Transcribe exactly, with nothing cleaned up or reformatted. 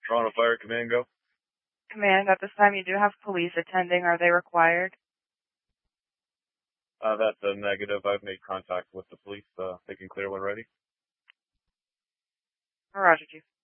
Toronto Fire Command, go. Command, at this time you do have police attending. Are they required? Uh, that's a negative. I've made contact with the police. Uh, they can clear when ready. Roger, Chief.